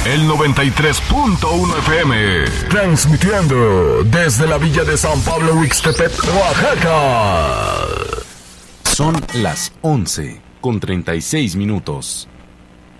El 93.1 FM. Transmitiendo desde la villa de San Pablo Huixtepec, Oaxaca. Son las 11:36.